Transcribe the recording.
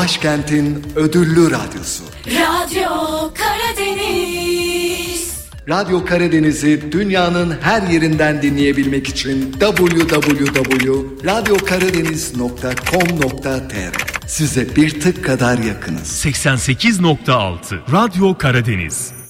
başkentin ödüllü radyosu. Radyo Karadeniz. Radyo Karadeniz'i dünyanın her yerinden dinleyebilmek için www.radyokaradeniz.com.tr size bir tık kadar yakınız. 88.6 Radyo Karadeniz.